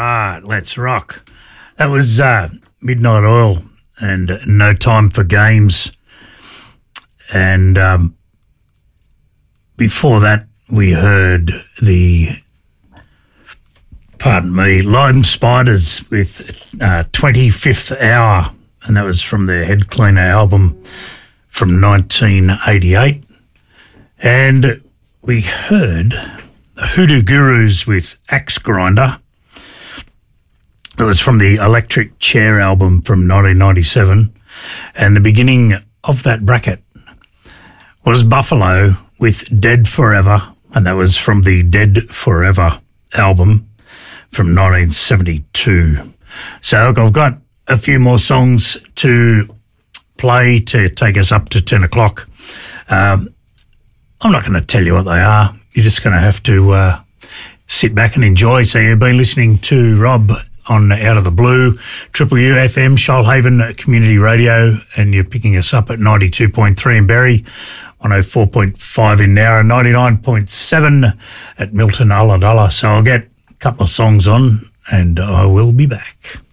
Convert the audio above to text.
right, let's rock. That was Midnight Oil and No Time for Games. And before that, we heard the, Lime Spiders with 25th Hour, and that was from their Head Cleaner album from 1988. And we heard the Hoodoo Gurus with Axe Grinder. It was from the Electric Chair album from 1997. And the beginning of that bracket was Buffalo with Dead Forever, and that was from the Dead Forever album from 1972. So I've got a few more songs to play to take us up to 10 o'clock. I'm not going to tell you what they are. You're just going to have to sit back and enjoy. So you've been listening to Rob on Out of the Blue, Triple U FM, Shoalhaven Community Radio, and you're picking us up at 92.3 in Berry, 104.5 in Nowra, 99.7 at Milton Ulladulla. So I'll get a couple of songs on and I will be back.